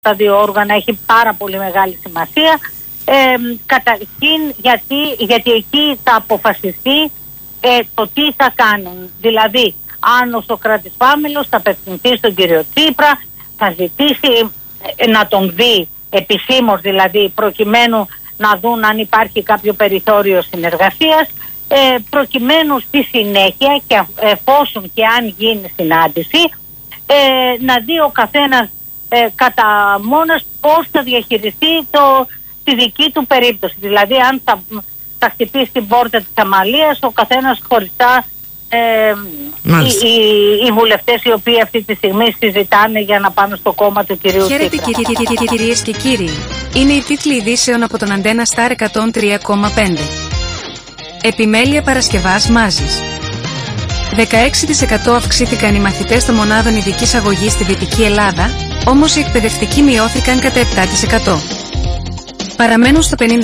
τα δύο όργανα έχει πάρα πολύ μεγάλη σημασία. Καταρχήν γιατί εκεί θα αποφασιστεί το τι θα κάνουν. Δηλαδή, αν ο Σωκράτης Πάμελος θα απευθυνθεί στον κύριο Τσίπρα, θα ζητήσει να τον δει επισήμως, δηλαδή προκειμένου να δουν αν υπάρχει κάποιο περιθώριο συνεργασίας, προκειμένου στη συνέχεια και εφόσον και αν γίνει συνάντηση, να δει ο καθένας κατά μόνος πώς θα διαχειριστεί τη δική του περίπτωση. Δηλαδή αν θα χτυπήσει την πόρτα της Αμαλίας, ο καθένας χωριστά, οι βουλευτές οι οποίοι αυτή τη στιγμή συζητάνε για να πάνε στο κόμμα του κυρίου Τσίπρα. Χαίρετε κυρίες και κύριοι. Είναι οι τίτλοι ειδήσεων από τον Αντένα Σταρ 103,5. Επιμέλεια Παρασκευάς Μάζης. 16% αυξήθηκαν οι μαθητές των μονάδων ειδικής αγωγής στη Δυτική Ελλάδα, όμως οι εκπαιδευτικοί μειώθηκαν κατά 7%. Παραμένουν στο 55-67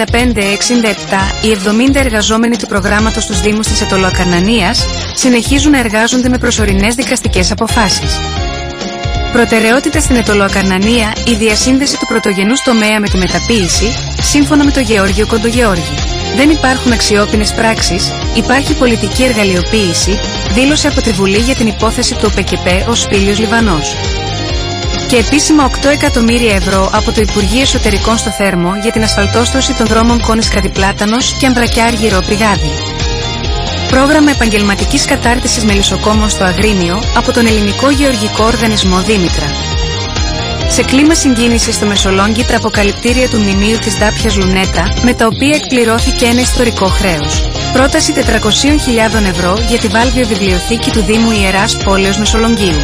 οι 70 εργαζόμενοι του προγράμματος στους Δήμους της Αιτωλοακαρνανίας συνεχίζουν να εργάζονται με προσωρινές δικαστικές αποφάσεις. Προτεραιότητα στην Αιτωλοακαρνανία η διασύνδεση του πρωτογενούς τομέα με τη μεταποίηση, σύμφωνα με τον Γεώργιο Κοντογεώργη. Δεν υπάρχουν αξιόπινες πράξεις, υπάρχει πολιτική εργαλειοποίηση, δήλωσε από τη Βουλή για την υπόθεση του ΟΠΕΚΕΠΕ ο Σπήλιος Λιβανός. Και επίσημα 8 εκατομμύρια ευρώ από το Υπουργείο Εσωτερικών στο Θέρμο για την ασφαλτόστρωση των δρόμων Κόνης Κατιπλάτανος και Αμπρακιά Αργυρό Πηγάδι. Πρόγραμμα επαγγελματικής κατάρτισης μελισσοκόμων στο Αγρίνιο από τον Ελληνικό Γεωργικό Οργανισμό Δήμητρα. Σε κλίμα συγκίνησης στο Μεσολόγγι τα αποκαλυπτήρια του μνημείου της Ντάπιας Λουνέτα, με τα οποία εκπληρώθηκε ένα ιστορικό χρέος. Πρόταση 400.000 ευρώ για τη Βάλβιο Βιβλιοθήκη του Δήμου Ιεράς Πόλεως Μεσολογγίου.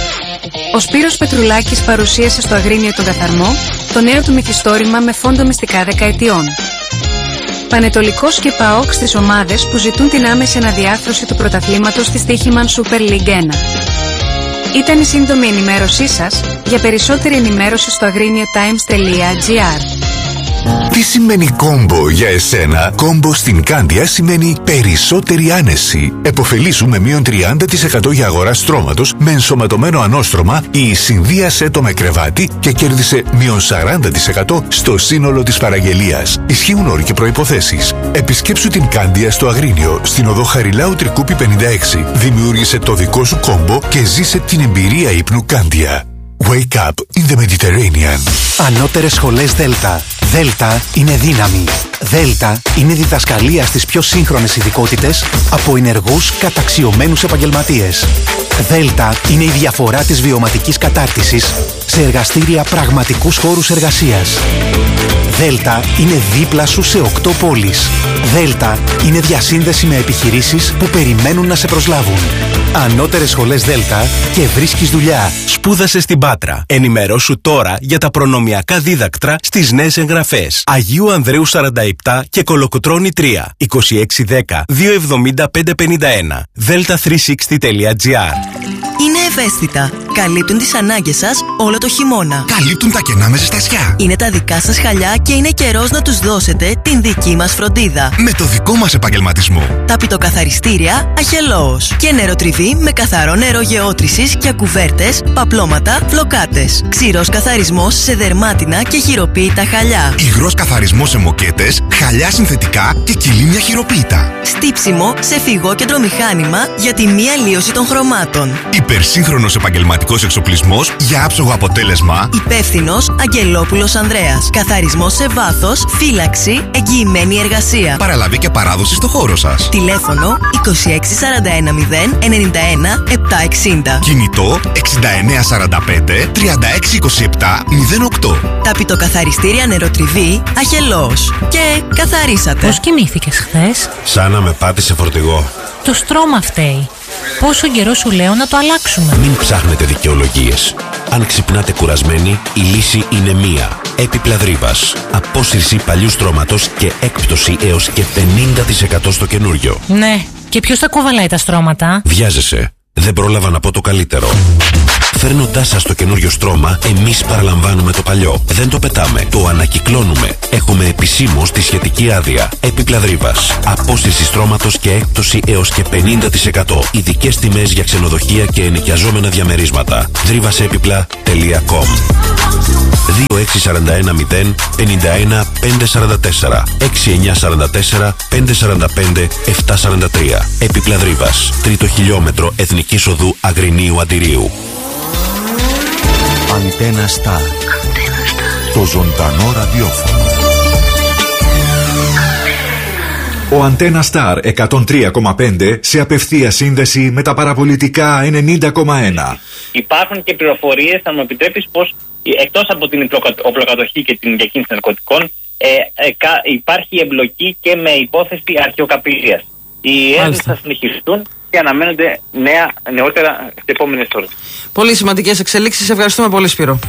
Ο Σπύρος Πετρουλάκης παρουσίασε στο Αγρίνιο τον Καθαρμό, το νέο του μυθιστόρημα με φόντο μυστικά δεκαετιών. Πανετολικός και ΠΑΟΚ στις ομάδες που ζητούν την άμεση αναδιάρθρωση του πρωταθλήματος της Στοίχημαν Super League 1. Ήταν η σύντομη ενημέρωσή σας. Για περισσότερη ενημέρωση στο agriniotimes.gr. Τι σημαίνει κόμπο για εσένα? Κόμπο στην Κάνδια σημαίνει περισσότερη άνεση. Εποφελήσου με μείον 30% για αγορά στρώματος με ενσωματωμένο ανώστρωμα ή συνδύασέ το με κρεβάτι και κέρδισε μείον 40% στο σύνολο της παραγγελίας. Ισχύουν όροι και προϋποθέσεις. Επισκέψου την Κάνδια στο Αγρίνιο, στην οδό Χαριλάου Τρικούπη 56. Δημιούργησε το δικό σου κόμπο και ζήσε την εμπειρία ύπνου Κάνδια. Wake up in the Mediterranean. Ανώτερες σχολές Δέλτα. Δέλτα είναι δύναμη. Δέλτα είναι διδασκαλία στις πιο σύγχρονες ειδικότητες από ενεργούς καταξιωμένους επαγγελματίες. Δέλτα είναι η διαφορά της βιωματικής κατάρτισης σε εργαστήρια πραγματικούς χώρους εργασίας. Δέλτα είναι δίπλα σου σε 8 πόλεις. Δέλτα είναι διασύνδεση με επιχειρήσεις που περιμένουν να σε προσλάβουν. Ανώτερες σχολές Δέλτα και βρίσκεις δουλειά. Σπούδασε στην Πάτρα. Ενημερώσου τώρα για τα προνομιακά δίδακτρα στις νέες εγγραφές. Αγίου Ανδρέου 47 και Κολοκοτρώνη 3. 2610 270 551. delta360.gr. Είναι ευαίσθητα. Καλύπτουν τις ανάγκες σας όλο το χειμώνα. Καλύπτουν τα κενά με ζεστασιά. Είναι τα δικά σας χαλιά και είναι καιρός να τους δώσετε την δική μας φροντίδα. Με το δικό μας επαγγελματισμό. Τα πιτοκαθαριστήρια Αχελώος. Και νεροτριβή με καθαρό νερό γεώτρησης για κουβέρτες, παπλώματα, φλοκάτες. Ξηρός καθαρισμός σε δερμάτινα και χειροποίητα χαλιά. Υγρός καθαρισμός σε μοκέτες, χαλιά συνθετικά και κυλίμια χειροποίητα. Στύψιμο σε φυγόκεντρο μηχάνημα για τη μη αλλίωση των χρωμάτων. Υπερσύγχρονος επαγγελματικός εξοπλισμός για άψογο αποτέλεσμα. Υπεύθυνος Αγγελόπουλος Ανδρέας. Καθαρισμός σε βάθος, φύλαξη, εγγυημένη εργασία. Παραλαβή και παράδοση στο χώρο σας. Τηλέφωνο 2641 091 760. Κινητό 6945 3627 08. Τα πιτοκαθαριστήρια Νεροτριβή Αχελώος. Και καθαρίσατε. Πώς κοιμήθηκες χθες? Σαν να με πάτησε φορτηγό. Το στρώμα φταίει. Πόσο καιρό σου λέω να το αλλάξουμε? Μην ψάχνετε δικαιολογίες. Αν ξυπνάτε κουρασμένοι, η λύση είναι μία. Έπιπλα Δρύβας. Απόσυρση παλιού στρώματος και έκπτωση έως και 50% στο καινούριο. Ναι, και ποιος τα κουβαλάει τα στρώματα? Βιάζεσαι. Δεν πρόλαβα να πω το καλύτερο. Φέρνοντάς σας το καινούριο στρώμα, εμείς παραλαμβάνουμε το παλιό. Δεν το πετάμε, το ανακυκλώνουμε. Έχουμε επισήμως τη σχετική άδεια. Έπιπλα Δρύβας. Απόσυρση στρώματος και έκπτωση έως και 50%. Ειδικές τιμές για ξενοδοχεία και ενοικιαζόμενα διαμερίσματα. Δρύβασέπιπλα.com. 2641 051 544 6944 545 743. Έπιπλα Δρύβας. Τρίτο χιλιόμετρο Εθνικής Οδού Αγρινίου Αντιρίου. Αντένα Σταρ. Το ζωντανό ραδιόφωνο. Ο Αντένα Σταρ 103,5 σε απευθεία σύνδεση με τα παραπολιτικά 90,1. Υπάρχουν και πληροφορίες, θα μου επιτρέπεις, πως εκτός από την οπλοκατοχή και την διακίνηση ναρκωτικών, υπάρχει εμπλοκή και με υπόθεση αρχαιοκαπηλείας. Οι έρευνες θα συνεχιστούν και αναμένονται νεότερα στις επόμενες ώρες. Πολύ σημαντικές εξελίξεις. Ευχαριστούμε πολύ, Σπύρο.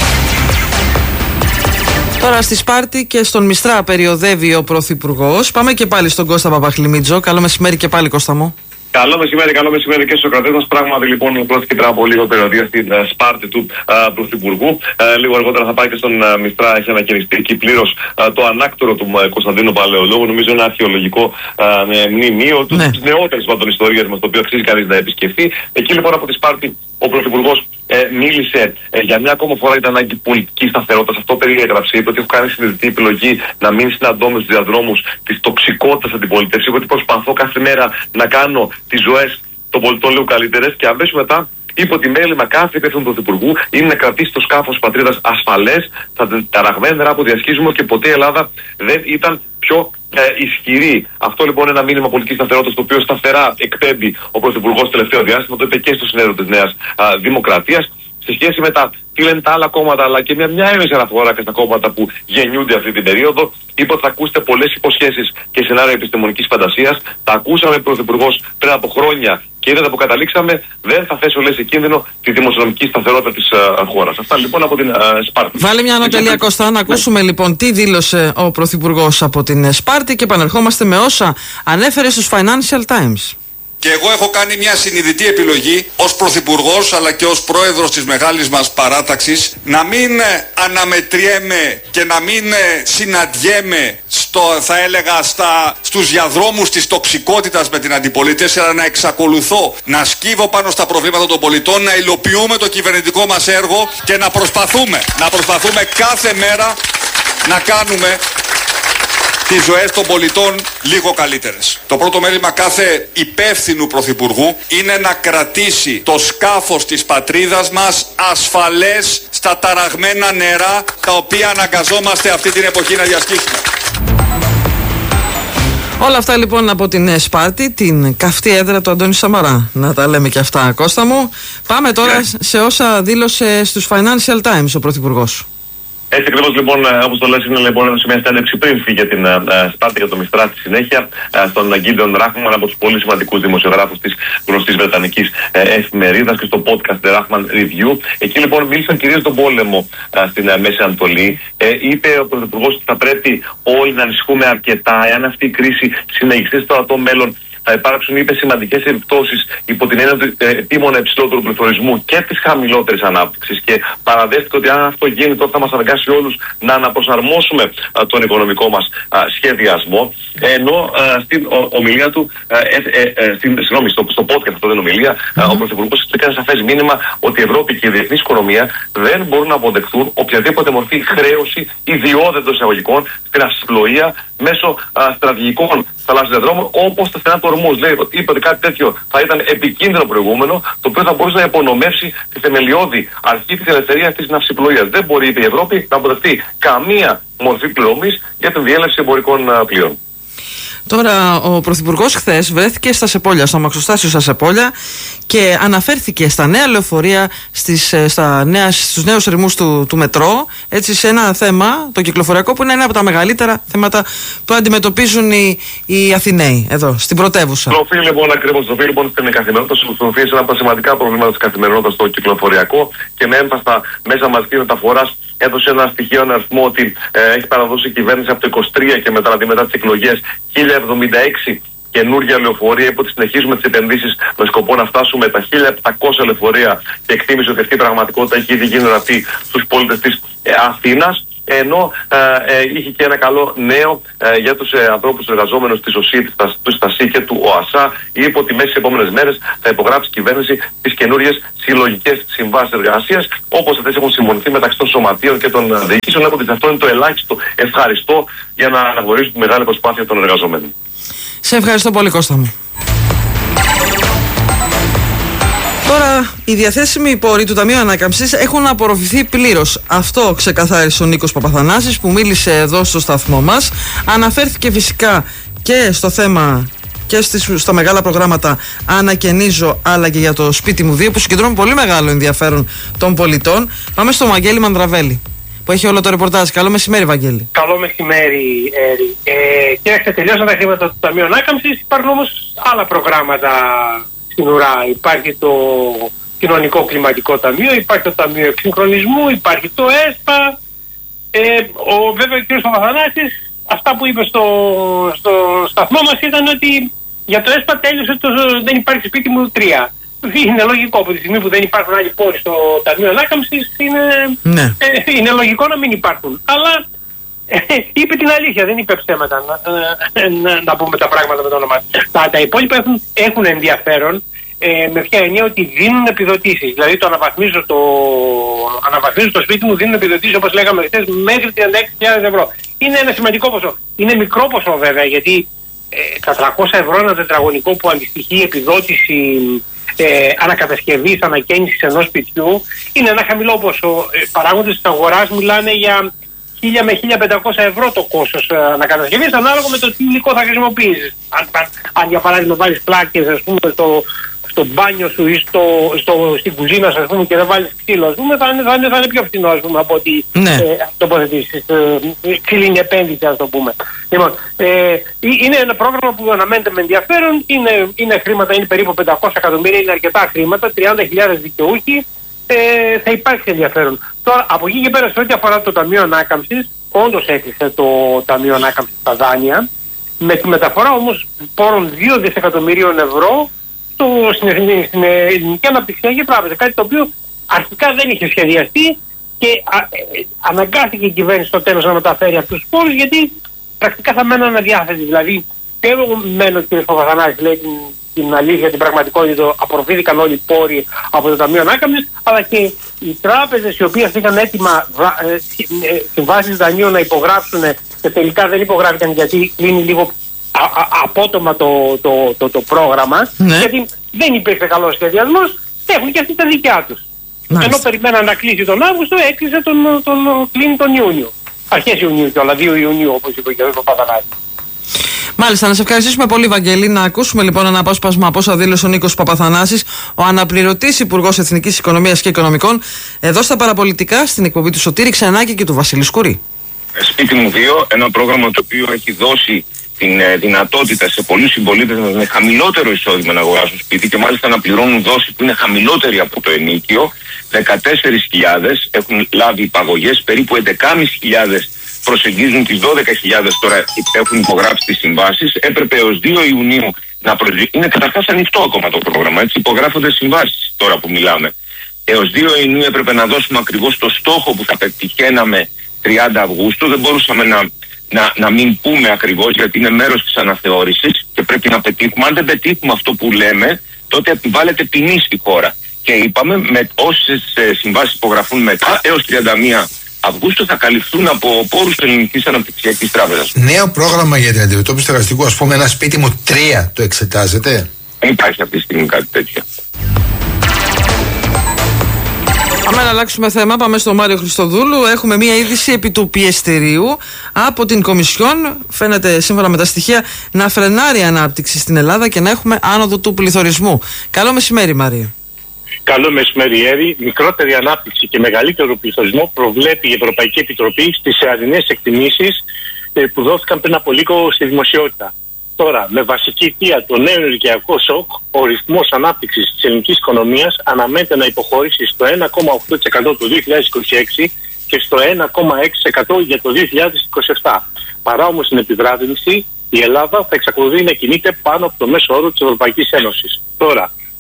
Τώρα στη Σπάρτη και στον Μιστρά περιοδεύει ο Πρωθυπουργός. Πάμε και πάλι στον Κώστα Παπαχλημίτζο. Καλό μεσημέρι και πάλι, Κώστα μου. Καλό μεσημέρι και στους κρατές μας. Πράγματι λοιπόν πρόκειται πριν από λίγο περιοδία στην Σπάρτη του Πρωθυπουργού. Λίγο αργότερα θα πάει και στον Μιστρά. Έχει ανακαινιστεί εκεί πλήρως το ανάκτορο του Κωνσταντίνου Παλαιολόγου. Νομίζω ένα αρχαιολογικό μνημείο της νεότερης ιστορίας μας, το οποίο αξίζει κανείς να επισκεφθεί. Εκεί λοιπόν από τη Σπάρτη ο Πρωθυπουργός μίλησε για μια ακόμα φορά για την ανάγκη πολιτικής σταθερότητας. Αυτό περιέγραψε. Είπε ότι έχω κάνει συνειδητή επιλογή να μην συναντώ με τους διαδρόμους της τοξικότητας αντιπολίτευσης. Είπε ότι προσπαθώ κάθε μέρα να κάνω τις ζωές των πολιτών λίγο καλύτερες, και αμέσως μετά είπε ότι μέλημα κάθε υπεύθυνου πρωθυπουργού είναι να κρατήσει το σκάφος πατρίδας ασφαλές στα ταραγμένα νερά που διασχίζουμε, και ποτέ η Ελλάδα δεν ήταν πιο ισχυρή. Αυτό λοιπόν είναι ένα μήνυμα πολιτικής σταθερότητας, το οποίο σταθερά εκπέμπει ο πρωθυπουργός τελευταίο διάστημα. Το είπε και στο συνέδριο της Νέας Δημοκρατίας. Σε σχέση με τα τι λένε τα άλλα κόμματα, αλλά και μια έμεση αναφορά και στα κόμματα που γεννιούνται αυτή την περίοδο, είπε ότι θα ακούσετε πολλές υποσχέσεις και σενάρια επιστημονικής φαντασίας. Τα ακούσαμε πρωθυπουργός πριν από χρόνια και είδατε που καταλήξαμε. Δεν θα θέσω, λέει, σε κίνδυνο τη δημοσιονομική σταθερότητα της χώρας. Αυτά λοιπόν από την Σπάρτη. Βάλε μια ανατελεία, Κώστα, να ακούσουμε λοιπόν τι δήλωσε ο πρωθυπουργός από την Σπάρτη και επανερχόμαστε με όσα ανέφερε στους Financial Times. Και εγώ έχω κάνει μια συνειδητή επιλογή ως πρωθυπουργός αλλά και ως πρόεδρος της μεγάλης μας παράταξης να μην αναμετριέμαι και να μην συναντιέμαι θα έλεγα στους διαδρόμους της τοξικότητας με την αντιπολίτευση, αλλά να εξακολουθώ να σκύβω πάνω στα προβλήματα των πολιτών, να υλοποιούμε το κυβερνητικό μας έργο και να προσπαθούμε κάθε μέρα να κάνουμε τις ζωές των πολιτών λίγο καλύτερες. Το πρώτο μέλημα κάθε υπεύθυνου πρωθυπουργού είναι να κρατήσει το σκάφος της πατρίδας μας ασφαλές στα ταραγμένα νερά, τα οποία αναγκαζόμαστε αυτή την εποχή να διασχίσουμε. Όλα αυτά λοιπόν από την Σπάρτη, την καυτή έδρα του Αντώνη Σαμαρά. Να τα λέμε και αυτά, Κώστα μου. Πάμε τώρα σε όσα δήλωσε στους Financial Times ο πρωθυπουργός. Έτσι ακριβώς λοιπόν, όπως το λες, είναι λοιπόν σε μια συνέντευξη πριν φύγει για την Σπάρτη για το Μιστρά στη συνέχεια, στον Γκίντεον Ράχμαν, από τους πολύ σημαντικούς δημοσιογράφους της γνωστής βρετανικής εφημερίδας, και στο podcast The Rachman Review. Εκεί λοιπόν μίλησαν κυρίως τον πόλεμο στην Μέση Ανατολή. Είπε ο πρωθυπουργός ότι θα πρέπει όλοι να ανησυχούμε αρκετά εάν αυτή η κρίση συνεχιστεί στο ορατό μέλλον. Θα υπάρξουν, είπε, σημαντικές επιπτώσεις υπό την έννοια του επίμονα υψηλότερου πληθωρισμού και της χαμηλότερης ανάπτυξης, και παραδέχτηκε ότι αν αυτό γίνει, τότε θα μας αναγκάσει όλους να αναπροσαρμόσουμε τον οικονομικό μας σχεδιασμό. Ενώ στην ομιλία του, στο podcast, αυτό δεν είναι ομιλία, ο πρωθυπουργός έκανε σαφές μήνυμα ότι η Ευρώπη και η διεθνής οικονομία δεν μπορούν να αποδεχθούν οποιαδήποτε μορφή χρέωση ιδιώδεντων εισαγωγικών στην αυσιπλοεία μέσω στρατηγικών θαλάσσιων δρόμων, όπως τα στενά του Ορμούς. Λέει, είπε ότι κάτι τέτοιο θα ήταν επικίνδυνο προηγούμενο, το οποίο θα μπορούσε να υπονομεύσει τη θεμελιώδη αρχή της ελευθερίας της ναυσιπλοείας. Δεν μπορεί, είπε, η Ευρώπη να αποδεχτεί καμία μορφή πληρωμής για την διέλευση εμπορικών πλοίων. Τώρα, ο πρωθυπουργός χθες βρέθηκε στα Σεπόλια, στο αμαξοστάσιο στα Σεπόλια, και αναφέρθηκε στα νέα λεωφορεία, στους νέους ερμούς του μετρό, έτσι, σε ένα θέμα, το κυκλοφοριακό, που είναι ένα από τα μεγαλύτερα θέματα που αντιμετωπίζουν οι Αθηναίοι εδώ, στην πρωτεύουσα. Τροφή λοιπόν, ακριβώς, τροφή λοιπόν στην καθημερινότητα, τροφή είναι ένα από τα σημαντικά προβλήματα της καθημερινότητας στο κυκλοφοριακό, και με έμφαση στα μέσα μαζικής μεταφοράς. Έδωσε ένα στοιχείο, ένα αριθμό, ότι έχει παραδώσει η κυβέρνηση από το 23 και μετά τις εκλογές 1076 καινούργια λεωφορεία. Είπε ότι συνεχίζουμε τις επενδύσεις με σκοπό να φτάσουμε τα 1700 λεωφορεία, και εκτίμησε ότι αυτή η πραγματικότητα έχει ήδη γίνει ορατή στους πολίτες της Αθήνας. ενώ είχε και ένα καλό νέο για τους ανθρώπους εργαζόμενους της ΟΣΥ, του ΣΤΑΣΥ και του ΟΑΣΑ. Είπε ότι μέσα στις επόμενες μέρες θα υπογράψει η κυβέρνηση τις καινούριες συλλογικές συμβάσεις εργασίας, όπως αυτές έχουν συμφωνηθεί μεταξύ των σωματείων και των διοικήσεων, λέγοντας ότι αυτό είναι το ελάχιστο ευχαριστώ για να αναγνωρίσουν τη μεγάλη προσπάθεια των εργαζομένων. Σε ευχαριστώ πολύ, Κώστα μου. Τώρα, οι διαθέσιμοι πόροι του Ταμείου Ανάκαμψης έχουν απορροφηθεί πλήρως. Αυτό ξεκαθάρισε ο Νίκος Παπαθανάσης, που μίλησε εδώ στο σταθμό μας. Αναφέρθηκε φυσικά και στο θέμα και στα μεγάλα προγράμματα Ανακαινίζω, αλλά και για το Σπίτι μου 2, που συγκεντρώνουν πολύ μεγάλο ενδιαφέρον των πολιτών. Πάμε στο Βαγγέλη Μανδραβέλη, που έχει όλο το ρεπορτάζ. Καλό μεσημέρι, Βαγγέλη. Καλό μεσημέρι, Έρη. Κοιτάξτε, τελειώσαν τα χρήματα του Ταμείου Ανάκαμψης. Υπάρχουν όμως άλλα προγράμματα στην ουρά. Υπάρχει το Κοινωνικό Κλιματικό Ταμείο, υπάρχει το Ταμείο Εξυγχρονισμού, υπάρχει το ΕΣΠΑ. Βέβαια, ο κ. Παπαθανάσης, αυτά που είπε στο σταθμό μας ήταν ότι για το ΕΣΠΑ τέλειωσε δεν υπάρχει Σπίτι μου 3. Είναι λογικό, από τη στιγμή που δεν υπάρχουν άλλοι πόροι στο Ταμείο Ανάκαμψης, είναι λογικό να μην υπάρχουν. Αλλά είπε την αλήθεια, δεν είπε ψέματα, να πούμε τα πράγματα με το όνομα του. Τα υπόλοιπα έχουν ενδιαφέρον, με ποια έννοια ότι δίνουν επιδοτήσεις. Δηλαδή το αναβαθμίζω το σπίτι μου, δίνουν επιδοτήσεις, όπως λέγαμε χθες, μέχρι 36.000 ευρώ. Είναι ένα σημαντικό ποσό. Είναι μικρό ποσό βέβαια, γιατί τα 300 ευρώ ένα τετραγωνικό που αντιστοιχεί επιδότηση ανακατασκευής, ανακαίνησης ενός σπιτιού, είναι ένα χαμηλό ποσό. Παράγοντες της αγοράς μιλάνε για 1.000 με 1.500 ευρώ το κόστος ανακατασκευής, ανάλογα με το τι υλικό θα χρησιμοποιήσεις. Αν για παράδειγμα βάλεις πλάκες, ας πούμε, στο μπάνιο σου ή στην κουζίνα σου, ας πούμε, και δεν βάλεις ξύλο, ας πούμε, θα είναι πιο φθηνό, ας πούμε, από ότι τοποθετήσεις. Ξύλινη επένδυση, ας το πούμε. Λοιπόν, είναι ένα πρόγραμμα που αναμένεται με ενδιαφέρον, είναι χρήματα, είναι περίπου 500 εκατομμύρια, είναι αρκετά χρήματα, 30.000 δικαιούχοι, θα υπάρξει ενδιαφέρον. Τώρα, από εκεί και πέρα, σε ό,τι αφορά το Ταμείο Ανάκαμψης, όντως έκλεισε το Ταμείο Ανάκαμψης στα δάνεια, με τη μεταφορά όμως πόρων 2 δισεκατομμυρίων ευρώ στην Ελληνική Αναπτυξιακή Τράπεζα. Κάτι το οποίο αρχικά δεν είχε σχεδιαστεί και αναγκάστηκε η κυβέρνηση στο τέλος να μεταφέρει αυτούς τους πόρους, γιατί πρακτικά θα μέναν αδιάθετοι. Δηλαδή, και εγώ μένω, ο κ. Παπαθανάσης λέει την αλήθεια, την πραγματικότητα, απορροφήθηκαν όλοι οι πόροι από το Ταμείο Ανάκαμψης, αλλά και οι τράπεζες οι οποίες είχαν έτοιμα συμβάσεις δανείων να υπογράψουν και τελικά δεν υπογράφηκαν, γιατί κλείνει λίγο απότομα το πρόγραμμα, γιατί δεν υπήρξε καλός σχεδιασμός, έχουν και αυτοί τα δικιά τους. Ενώ περιμέναν να κλείσει τον Αύγουστο, έκλεισε κλείνει τον Ιούνιο. Αρχές Ιουνίου κιόλα, 2 Ιουνίου, όπως είπε ο κ. Παπαδανάκης. Μάλιστα, να σε ευχαριστήσουμε πολύ, Βαγγέλη. Να ακούσουμε λοιπόν ένα απόσπασμα από όσα δήλωσε ο Νίκος Παπαθανάσης, ο αναπληρωτής Υπουργός Εθνικής Οικονομίας και Οικονομικών, εδώ στα Παραπολιτικά, στην εκπομπή του Σωτήρη Ξενάκη και του Βασίλη Σκουρή. Σπίτι μου 2, ένα πρόγραμμα το οποίο έχει δώσει την δυνατότητα σε πολλούς συμπολίτες με χαμηλότερο εισόδημα να αγοράσουν σπίτι και μάλιστα να πληρώνουν δόση που είναι χαμηλότερη από το ενίκιο. 14.000 έχουν λάβει υπαγωγές, περίπου 11.500 προσεγγίζουν τις 12.000 τώρα έχουν υπογράψει τις συμβάσεις. Έπρεπε έως 2 Ιουνίου να είναι καταρχάς ανοιχτό ακόμα το πρόγραμμα, έτσι υπογράφονται συμβάσεις τώρα που μιλάμε. Έως 2 Ιουνίου έπρεπε να δώσουμε ακριβώς το στόχο που θα πετυχαίναμε 30 Αυγούστου. Δεν μπορούσαμε να μην πούμε ακριβώς, γιατί είναι μέρος της αναθεώρησης και πρέπει να πετύχουμε. Αν δεν πετύχουμε αυτό που λέμε, τότε επιβάλλεται ποινή στη χώρα. Και είπαμε, με όσες συμβάσεις υπογραφούν μετά, έως 31 Αυγούστου θα καλυφθούν από πόρους της Ελληνικής Αναπτυξιακής Τράπεζας. Νέο πρόγραμμα για την αντιμετώπιση του εργαστικού, ας πούμε, ένα σπίτι μου 3, το εξετάζετε? Δεν υπάρχει αυτή τη στιγμή κάτι τέτοιο. Πάμε να αλλάξουμε θέμα, πάμε στο Μάριο Χριστοδούλου. Έχουμε μία είδηση επί του πιεστηρίου από την Κομισιόν. Φαίνεται, σύμφωνα με τα στοιχεία, να φρενάρει η ανάπτυξη στην Ελλάδα και να έχουμε άνοδο του πληθωρισμού. Καλό μεσημέρι, Μάριο. Καλό μεσημέρι, Έρη. Μικρότερη ανάπτυξη και μεγαλύτερο πληθωρισμό προβλέπει η Ευρωπαϊκή Επιτροπή στις αρινές εκτιμήσεις που δόθηκαν πριν από λίγο στη δημοσιότητα. Τώρα, με βασική αιτία το νέο ενεργειακό σοκ, ο ρυθμός ανάπτυξης της ελληνικής οικονομίας αναμένεται να υποχωρήσει στο 1,8% το 2026 και στο 1,6% για το 2027. Παρά όμως την επιβράδυνση, η Ελλάδα θα εξακολουθεί να κινείται πάνω από το μέσο όρο της Ευρωπαϊκής Ένωσης. Τώρα,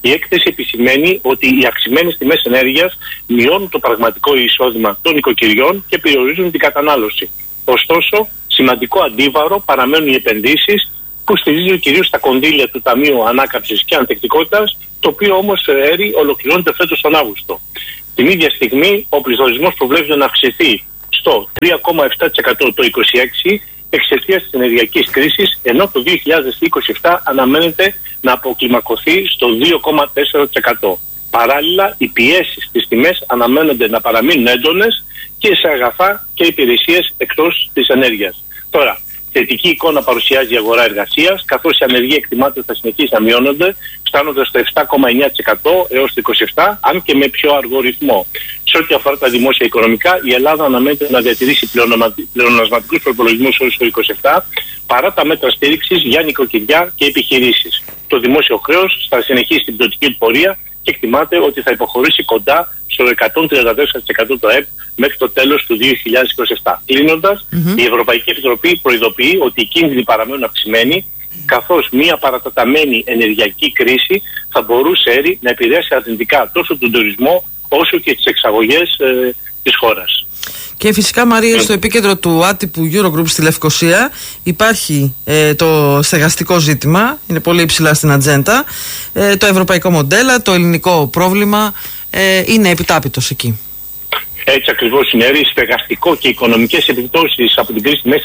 η έκθεση επισημαίνει ότι οι αυξημένες τιμές ενέργειας μειώνουν το πραγματικό εισόδημα των οικοκυριών και περιορίζουν την κατανάλωση. Ωστόσο, σημαντικό αντίβαρο παραμένουν οι επενδύσεις που στηρίζουν κυρίως τα κονδύλια του Ταμείου Ανάκαμψης και Ανθεκτικότητας, το οποίο όμως ολοκληρώνεται φέτος τον Αύγουστο. Την ίδια στιγμή, ο πληθωρισμός προβλέπεται να αυξηθεί στο 3,7% το 2026 εξαιτίας της ενεργειακής κρίσης, ενώ το 2027 αναμένεται να αποκλιμακωθεί στο 2,4%. Παράλληλα, οι πιέσεις στις τιμές αναμένονται να παραμείνουν έντονες και σε αγαθά και υπηρεσίες εκτός της ενέργειας. Τώρα, θετική εικόνα παρουσιάζει η αγορά εργασίας, καθώς η ανεργία εκτιμάται ότι θα συνεχίσει να μειώνονται, φτάνοντας στο 7,9% έως το 27%, αν και με πιο αργό ρυθμό. Σε ό,τι αφορά τα δημόσια οικονομικά, η Ελλάδα αναμένεται να διατηρήσει πλεονασματικούς προϋπολογισμούς έως το 27%, παρά τα μέτρα στήριξης για νοικοκυριά και επιχειρήσεις. Το δημόσιο χρέος θα συνεχίσει την πτωτική του πορεία και εκτιμάται ότι θα υποχωρήσει κοντά στο 134% το ΕΠ μέχρι το τέλος του 2027. Κλείνοντας, η Ευρωπαϊκή Επιτροπή προειδοποιεί ότι οι κίνδυνοι παραμένουν αυξημένοι, καθώς μια παρατεταμένη ενεργειακή κρίση θα μπορούσε να επηρεάσει αρνητικά τόσο τον τουρισμό όσο και τις εξαγωγές της χώρας. Και φυσικά, Μαρία, στο επίκεντρο του άτυπου Eurogroup στη Λευκοσία υπάρχει το στεγαστικό ζήτημα, είναι πολύ υψηλά στην ατζέντα. Το ευρωπαϊκό μοντέλο, το ελληνικό πρόβλημα είναι επιτάπητος εκεί. Έτσι ακριβώς είναι. Στεγαστικό και οικονομικές επιπτώσεις από την κρίση στη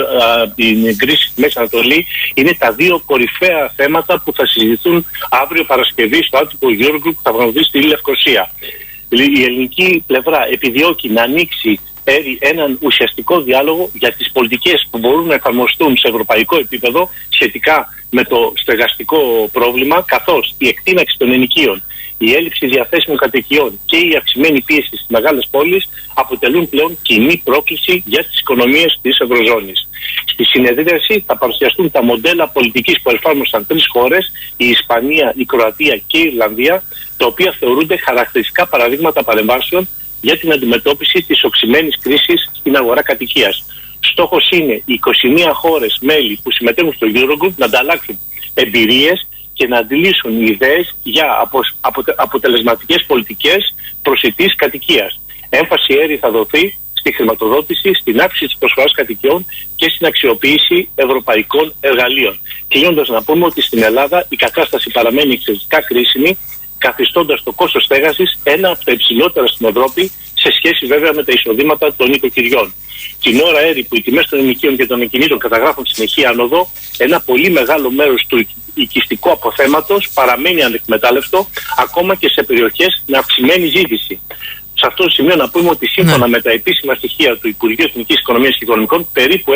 Μέση Ανατολή είναι τα δύο κορυφαία θέματα που θα συζητηθούν αύριο Παρασκευή στο άτυπο Eurogroup που θα πραγματοποιηθεί στη Λευκοσία. Η ελληνική πλευρά επιδιώκει να ανοίξει έναν ουσιαστικό διάλογο για τις πολιτικές που μπορούν να εφαρμοστούν σε ευρωπαϊκό επίπεδο σχετικά με το στεγαστικό πρόβλημα, καθώς η εκτείναξη των ενοικίων, η έλλειψη διαθέσιμων κατοικιών και η αυξημένη πίεση στις μεγάλες πόλεις αποτελούν πλέον κοινή πρόκληση για τις οικονομίες της Ευρωζώνης. Στη συνεδρίαση θα παρουσιαστούν τα μοντέλα πολιτικής που εφάρμοσαν τρεις χώρες, η Ισπανία, η Κροατία και η Ιρλανδία, τα οποία θεωρούνται χαρακτηριστικά παραδείγματα παρεμβάσεων για την αντιμετώπιση της οξυμένης κρίσης στην αγορά κατοικίας. Στόχος είναι οι 21 χώρες μέλη που συμμετέχουν στο Eurogroup να ανταλλάξουν εμπειρίες και να αντιλήσουν ιδέες για αποτελεσματικές πολιτικές προσιτής κατοικίας. Έμφαση θα δοθεί στη χρηματοδότηση, στην αύξηση της προσφοράς κατοικιών και στην αξιοποίηση ευρωπαϊκών εργαλείων. Κλείνοντας, να πούμε ότι στην Ελλάδα η κατάσταση παραμένει εξαιρετικά κρίσιμη, καθιστώντας το κόστος στέγασης ένα από τα υψηλότερα στην Ευρώπη, σε σχέση βέβαια με τα εισοδήματα των οικοκυριών. Την ώρα που οι τιμές των ενοικίων και των ακινήτων καταγράφουν συνεχή άνοδο, ένα πολύ μεγάλο μέρος του οικιστικού αποθέματος παραμένει ανεκμετάλλευτο, ακόμα και σε περιοχές με αυξημένη ζήτηση. Σε αυτό το σημείο να πούμε ότι σύμφωνα με τα επίσημα στοιχεία του Υπουργείου Εθνικής Οικονομίας και Οικονομικών, περίπου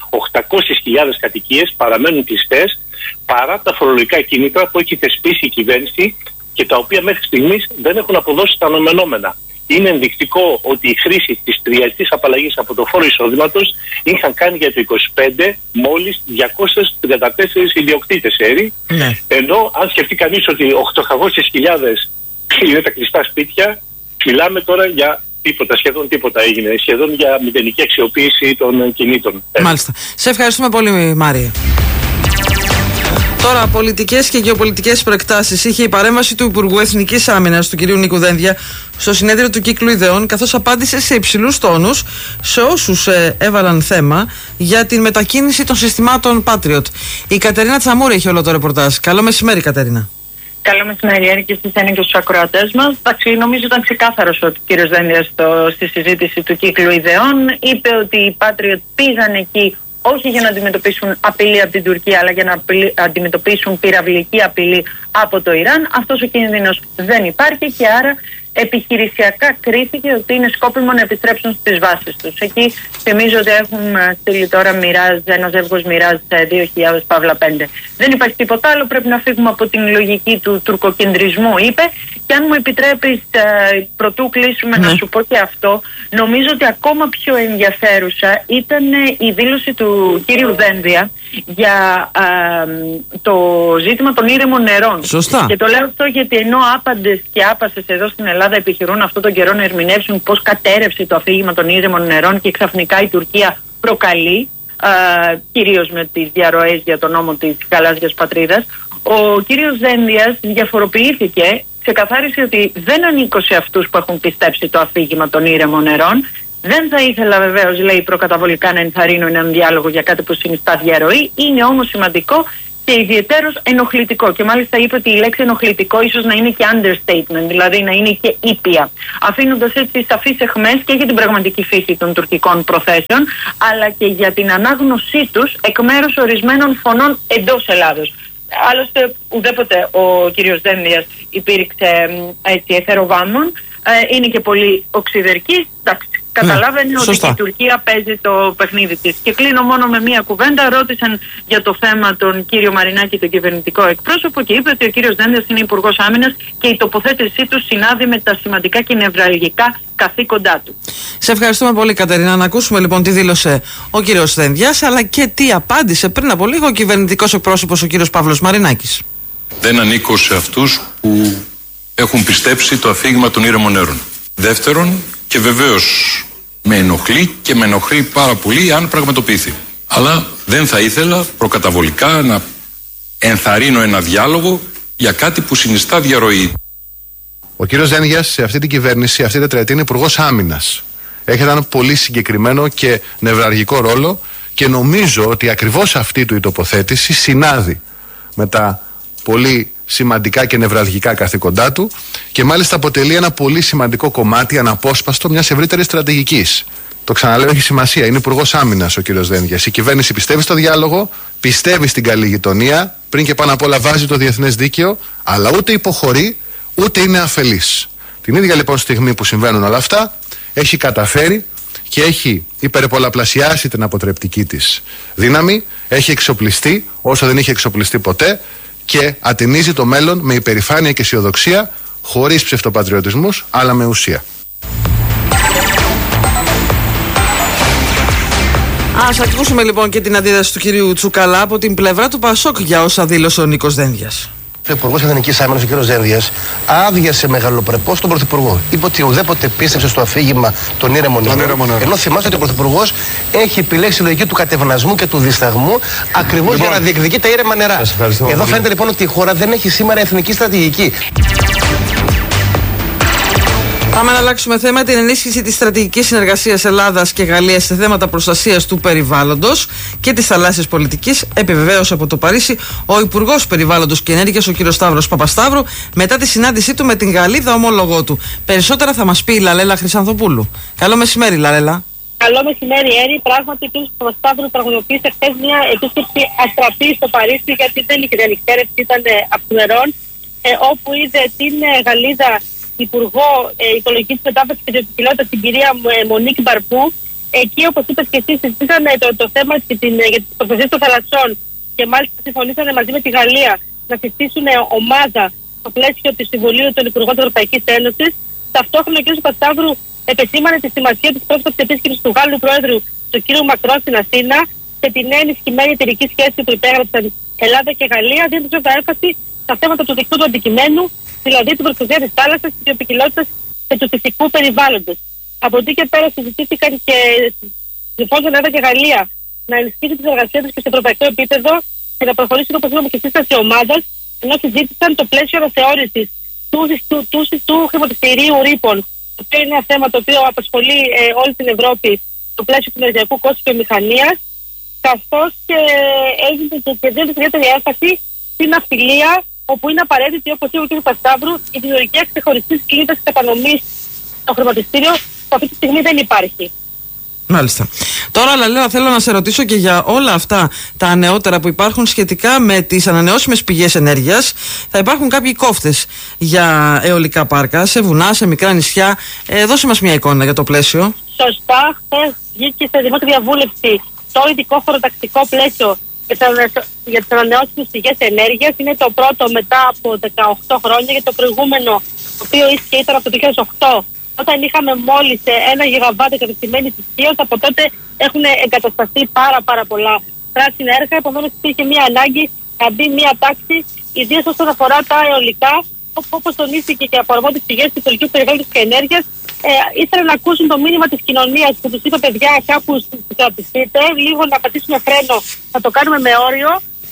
800.000 κατοικίες παραμένουν κλειστές παρά τα φορολογικά κίνητρα που έχει θεσπίσει η κυβέρνηση και τα οποία μέχρι στιγμής δεν έχουν αποδώσει τα αναμενόμενα. Είναι ενδεικτικό ότι η χρήση της τριετής απαλλαγής από το φόρο εισοδήματος είχαν κάνει για το 25 μόλις 234 ιδιοκτήτες ενώ αν σκεφτεί κανείς ότι 800.000 είναι τα κλειστά σπίτια, μιλάμε τώρα για τίποτα, σχεδόν τίποτα έγινε, σχεδόν για μηδενική αξιοποίηση των κινήτων. Μάλιστα. Σε ευχαριστούμε πολύ, Μάρια. Τώρα, πολιτικές και γεωπολιτικές προεκτάσεις είχε η παρέμβαση του Υπουργού Εθνικής Άμυνας, του κ. Νίκου Δένδια, στο συνέδριο του Κύκλου Ιδεών, καθώς απάντησε σε υψηλούς τόνους σε όσους έβαλαν θέμα για την μετακίνηση των συστημάτων Patriot. Η Κατερίνα Τσαμούρη έχει όλο το ρεπορτάζ. Καλό μεσημέρι, Κατερίνα. Καλό μεσημέρι, και στις και στους ακροατές μας. Νομίζω ήταν ξεκάθαρος ο κ. Δένδιας στη συζήτηση του Κύκλου Ιδεών. Είπε ότι οι Patriot πήγαν εκεί όχι για να αντιμετωπίσουν απειλή από την Τουρκία, αλλά για να αντιμετωπίσουν πυραυλική απειλή από το Ιράν. Αυτός ο κίνδυνος δεν υπάρχει και άρα επιχειρησιακά κρίθηκε ότι είναι σκόπιμο να επιστρέψουν στις βάσεις τους. Εκεί θυμίζω ότι έχουν στείλει τώρα ένα ζεύγος Μιράζ 2.000 Παύλα 5. Δεν υπάρχει τίποτα άλλο, πρέπει να φύγουμε από την λογική του τουρκοκεντρισμού, είπε. Και αν μου επιτρέπεις, πρωτού κλείσουμε, να σου πω και αυτό, νομίζω ότι ακόμα πιο ενδιαφέρουσα ήταν η δήλωση του κύριου Δένδια για το ζήτημα των ήρεμων νερών. Σωστά. Και το λέω αυτό γιατί ενώ άπαντες και άπασες εδώ στην Ελλάδα επιχειρούν αυτόν τον καιρό να ερμηνεύσουν πώς κατέρευσε το αφήγημα των ήρεμων νερών και ξαφνικά η Τουρκία προκαλεί, κυρίως με τις διαρροές για τον νόμο της γαλάζιας πατρίδας, Ο κύριος Δένδιας διαφοροποιήθηκε, ξεκαθάρισε ότι δεν ανήκω σε αυτούς που έχουν πιστέψει το αφήγημα των ήρεμων νερών. Δεν θα ήθελα βεβαίως, λέει, προκαταβολικά να ενθαρρύνω έναν διάλογο για κάτι που συνιστά διαρροή. Είναι όμως σημαντικό και ιδιαιτέρως ενοχλητικό. Και μάλιστα είπε ότι η λέξη ενοχλητικό ίσως να είναι και understatement, δηλαδή να είναι και ήπια. Αφήνοντας έτσι σαφείς αιχμές και για την πραγματική φύση των τουρκικών προθέσεων, αλλά και για την ανάγνωσή τους εκ μέρους ορισμένων φωνών εντός Ελλάδος. Άλλωστε, ουδέποτε ο κύριος Δένδιας υπήρξε έτσι εθεροβάμων. Είναι και πολύ οξυδερκής. Εντάξει, καταλάβαινε ότι και η Τουρκία παίζει το παιχνίδι της. Και κλείνω μόνο με μία κουβέντα. Ρώτησαν για το θέμα τον κύριο Μαρινάκη, τον κυβερνητικό εκπρόσωπο, και είπε ότι ο κύριος Δένδιας είναι υπουργός άμυνας και η τοποθέτησή του συνάδει με τα σημαντικά και νευραλγικά καθήκοντά του. Σε ευχαριστούμε πολύ, Κατερίνα. Να ακούσουμε λοιπόν τι δήλωσε ο κύριος Δένδιας, αλλά και τι απάντησε πριν από λίγο ο κυβερνητικός εκπρόσωπος, ο κύριος Παύλος Μαρινάκης. Δεν ανήκω σε αυτούς που έχουν πιστέψει το αφήγημα των ήρεμων νερών. Δεύτερον, και βεβαίως με ενοχλεί και με ενοχλεί πάρα πολύ αν πραγματοποιηθεί. Αλλά δεν θα ήθελα προκαταβολικά να ενθαρρύνω ένα διάλογο για κάτι που συνιστά διαρροή. Ο κύριος Δένδιας σε αυτή την κυβέρνηση, αυτή την τετραετία, είναι υπουργός άμυνας. Έχει έναν πολύ συγκεκριμένο και νευραλγικό ρόλο και νομίζω ότι ακριβώς αυτή του η τοποθέτηση συνάδει με τα πολύ σημαντικά και νευραλγικά καθήκοντά του και μάλιστα αποτελεί ένα πολύ σημαντικό κομμάτι, αναπόσπαστο μιας ευρύτερης στρατηγικής. Το ξαναλέω, έχει σημασία. Είναι υπουργός άμυνας ο κύριος Δένδιας. Η κυβέρνηση πιστεύει στο διάλογο, πιστεύει στην καλή γειτονία, πριν και πάνω απ' όλα βάζει το διεθνές δίκαιο, αλλά ούτε υποχωρεί ούτε είναι αφελής. Την ίδια λοιπόν στιγμή που συμβαίνουν όλα αυτά, έχει καταφέρει και έχει υπερπολαπλασιάσει την αποτρεπτική της δύναμη, έχει εξοπλιστεί όσο δεν είχε εξοπλιστεί ποτέ και ατενίζει το μέλλον με υπερηφάνεια και αισιοδοξία, χωρίς ψευτοπατριωτισμούς, αλλά με ουσία. Ας ακούσουμε λοιπόν και την αντίδραση του κυρίου Τσουκαλά από την πλευρά του ΠΑΣΟΚ για όσα δήλωσε ο Νίκος Δένδιας. Ο Υπουργός Εθνικής Άμυνας, ο κ. Δένδιας, άδειασε μεγαλοπρεπώς τον Πρωθυπουργό. Είπε ότι ουδέποτε πίστεψε στο αφήγημα των ήρεμων νερών. Ενώ θυμάστε ότι ο Πρωθυπουργός έχει επιλέξει τη λογική του κατευνασμού και του δισταγμού ακριβώς για να διεκδικεί τα ήρεμα νερά. Εδώ φαίνεται λοιπόν ότι η χώρα δεν έχει σήμερα εθνική στρατηγική. Πάμε να αλλάξουμε θέμα. Την ενίσχυση της στρατηγικής συνεργασίας Ελλάδας και Γαλλίας σε θέματα προστασίας του περιβάλλοντος και της θαλάσσιας πολιτικής επιβεβαίωσε από το Παρίσι ο Υπουργός Περιβάλλοντος και Ενέργειας, ο κ. Σταύρος Παπασταύρου, μετά τη συνάντησή του με την Γαλλίδα ομόλογό του. Περισσότερα θα μας πει η Λαλέλα Χρυσανθοπούλου. Καλό μεσημέρι, Λαλέλα. Καλό μεσημέρι, Έρη. Πράγματι, ο κ. Παπασταύρου πραγματοποίησε χθες μια επίσκεψη αστραπή στο Παρίσι, γιατί δεν είχε διανυκτέρευση, ήταν αυθημερών, όπου είδε την Γαλλίδα Υπουργό Οικολογικής Μετάβασης και Βιοποικιλότητας, την κυρία Μονίκ Μπαρπού. Εκεί, όπως είπες και εσύ, συζήτησαν το θέμα για τις προστασίες των θαλασσών και μάλιστα συμφωνήσαν μαζί με τη Γαλλία να συστήσουν ομάδα στο πλαίσιο του Συμβουλίου των Υπουργών της Ευρωπαϊκής Ένωσης. Ταυτόχρονα, ο κ. Παπασταύρου επεσήμανε τη σημασία της πρόσφατης επίσκεψης του Γάλλου Πρόεδρου, του κ. Μακρόν, στην Αθήνα και την ενισχυμένη εταιρική σχέση που υπέγραψαν Ελλάδα και Γαλλία, δίνοντας βέβαια έμφαση στα θέματα του δικτύου του αντικειμένου, δηλαδή την προστασία της θάλασσας, της βιοποικιλότητας και του φυσικού περιβάλλοντος. Από εκεί και πέρα συζητήθηκαν και συμφώνησαν Ελλάδα και Γαλλία να ενισχύσουν τη συνεργασία τους και σε ευρωπαϊκό επίπεδο και να προχωρήσουν, όπως είπαμε, και σύσταση ομάδας, ενώ συζήτησαν το πλαίσιο αναθεώρησης του χρηματιστηρίου ρήπων, το οποίο είναι ένα θέμα το οποίο απασχολεί όλη την Ευρώπη, το πλαίσιο του ενεργειακού κόστου και μηχανίας, καθώς και έγινε και δίνεται ιδιαίτερη έμφαση στην ναυτιλία, όπου είναι απαραίτητη, όπως είπε ο κ. Παπασταύρου, η δημιουργία ξεχωριστής κλίδας κατανομής στο χρηματιστήριο, που αυτή τη στιγμή δεν υπάρχει. Μάλιστα. Τώρα, Λαλέλα, θέλω να σε ρωτήσω και για όλα αυτά τα νεότερα που υπάρχουν σχετικά με τις ανανεώσιμες πηγές ενέργειας. Θα υπάρχουν κάποιοι κόφτες για αιωλικά πάρκα, σε βουνά, σε μικρά νησιά. Δώσε μας μια εικόνα για το πλαίσιο. Σωστά. Χθες βγήκε σε δημόσια διαβούλευση το ειδικό χωροταξικό πλαίσιο για τις ανανεώσιμες πηγές ενέργειας. Είναι το πρώτο μετά από 18 χρόνια, για το προηγούμενο, το οποίο ίσχυε ήταν από το 2008, όταν είχαμε μόλις 1 γιγαβάτ εγκαταστημένης ισχύως. Από τότε έχουν εγκατασταθεί πάρα πολλά πράσινα έργα. Επομένως υπήρχε μια ανάγκη να μπει μια τάξη, ιδίως όσον αφορά τα αιωλικά, όπως τονίστηκε και από αρμόδιες πηγές του Υπουργείου Περιβάλλοντος και Ενέργειας. Ήθελαν να ακούσουν το μήνυμα της κοινωνίας που τους είπε, παιδιά, κάπου κρατηθείτε, λίγο να πατήσουμε φρένο, να το κάνουμε με όριο.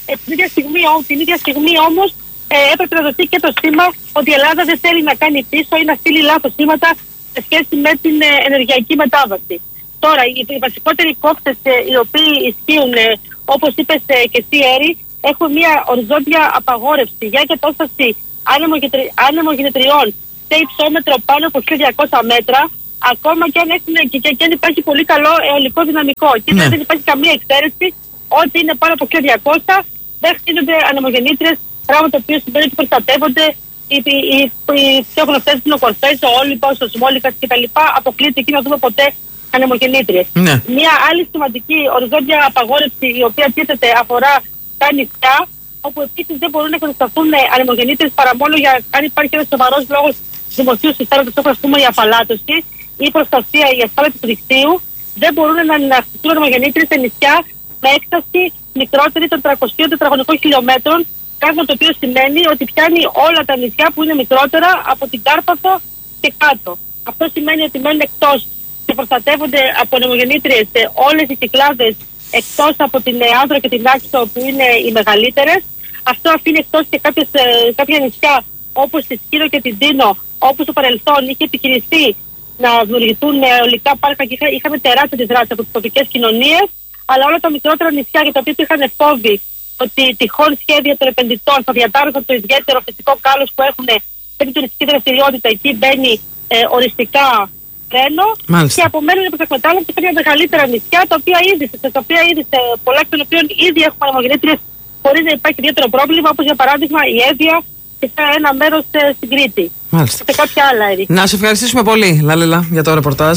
Την ίδια στιγμή όμως έπρεπε να δοθεί και το σήμα ότι η Ελλάδα δεν θέλει να κάνει πίσω ή να στείλει λάθος σήματα σε σχέση με την ενεργειακή μετάβαση. Τώρα, οι βασικότεροι κόκτες οι οποίοι ισχύουν, όπως είπες και εσύ, Έρη, έχουν μια οριζόντια απαγόρευση για εγκατάσταση άνεμογεννητριών σε υψόμετρο πάνω από 1.200 μέτρα, ακόμα και αν υπάρχει πολύ καλό αιωλικό δυναμικό. Και δεν υπάρχει καμία εξαίρεση, ό,τι είναι πάνω από 1.200 δεν χτίζονται ανεμογεννήτριες, πράγμα το οποίο σημαίνει ότι προστατεύονται οι πιο γνωστές δεινοκορφές, ο Όλυμπος, ο Σμόλικας κτλ. Αποκλείται εκεί να δούμε ποτέ ανεμογεννήτριες. Μια άλλη σημαντική οριζόντια απαγόρευση, η οποία τίθεται, αφορά τα νησιά, όπου επίσης δεν μπορούν να εγκατασταθούν ανεμογεννήτριες παρά μόνο αν υπάρχει ένας σοβαρός λόγος δημοσίου συμφέροντος, όπως ας πούμε η αφαλάτωση ή η προστασία, η ασφάλεια του δικτύου. Δεν μπορούν να χτιστούν ανεμογεννήτριες σε νησιά με έκταση μικρότερη των 300 τετραγωνικών χιλιόμετρων, πράγμα το οποίο σημαίνει ότι πιάνει όλα τα νησιά που είναι μικρότερα από την Κάρπαθο και κάτω. Αυτό σημαίνει ότι μένουν εκτός και προστατεύονται από ανεμογεννήτριες όλες οι Κυκλάδες, εκτός από την Άνδρο και την Άξο που είναι οι μεγαλύτερες. Αυτό αφήνει εκτός και κάποια νησιά όπως τη Σκύρο και την Τίνο, όπου στο παρελθόν είχε επιχειρηθεί να δημιουργηθούν αιωλικά πάρκα και είχαμε τεράστια αντιδράσεις από τις τοπικές κοινωνίες, αλλά όλα τα μικρότερα νησιά για τα οποία είχαν φόβοι ότι τυχόν σχέδια των επενδυτών θα διατάρρωσαν το ιδιαίτερο φυσικό κάλος που έχουν στην τουριστική δραστηριότητα, εκεί μπαίνει οριστικά φρένο και απομένουν προς εκμετάλλευση κάποια μεγαλύτερα νησιά, τα οποία ήδη σε πολλά εκ των οποίων ήδη έχουμε ανεμογεννήτριες χωρίς να υπάρχει ιδιαίτερο πρόβλημα, όπως για παράδειγμα η Εύβοια και σε ένα μέρος στην Κρήτη. Μάλιστα. Και σε κάποια άλλα έργα. Να σε ευχαριστήσουμε πολύ, Λάλελα, για το ρεπορτάζ.